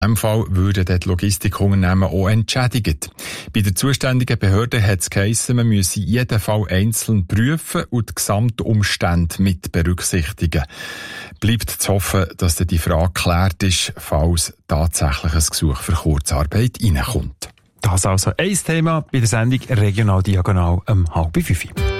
In diesem Fall würden die Logistikunternehmen auch entschädigt. Bei der zuständigen Behörde hat es geheissen, man müsse jeden Fall einzeln prüfen und die Gesamtumstände mit berücksichtigen. Bleibt zu hoffen, dass dann die Frage geklärt ist, falls tatsächlich ein Gesuch für Kurzarbeit reinkommt. Das also ein Thema bei der Sendung Regional Diagonal um 4:30.